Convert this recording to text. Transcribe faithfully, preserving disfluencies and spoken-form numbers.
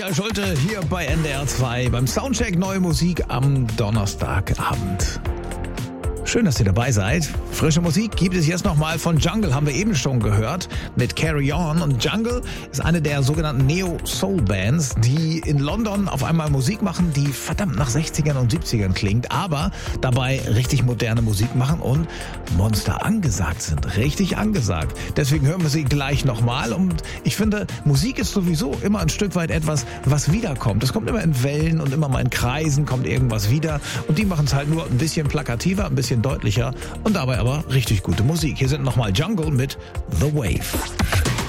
Michael Schulte hier bei N D R zwei beim Soundcheck Neue Musik am Donnerstagabend. Schön, dass ihr dabei seid. Frische Musik gibt es jetzt nochmal von Jungle, haben wir eben schon gehört, mit Carry On. Und Jungle ist eine der sogenannten Neo-Soul-Bands, die in London auf einmal Musik machen, die verdammt nach sechzigern und siebzigern klingt, aber dabei richtig moderne Musik machen und Monster angesagt sind. Richtig angesagt. Deswegen hören wir sie gleich nochmal. Und ich finde, Musik ist sowieso immer ein Stück weit etwas, was wiederkommt. Es kommt immer in Wellen und immer mal in Kreisen kommt irgendwas wieder. Und die machen es halt nur ein bisschen plakativer, ein bisschen deutlicher und dabei aber richtig gute Musik. Hier sind nochmal Jungle mit The Wave.